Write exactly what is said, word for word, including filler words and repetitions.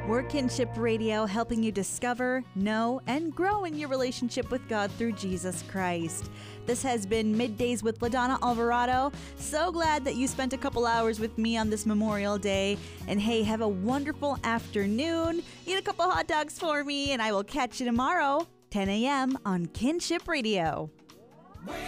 We're Kinship Radio, helping you discover, know, and grow in your relationship with God through Jesus Christ. This has been Middays with LaDonna Alvarado. So glad that you spent a couple hours with me on this Memorial Day. And hey, have a wonderful afternoon. Eat a couple hot dogs for me, and I will catch you tomorrow, ten a.m. on Kinship Radio.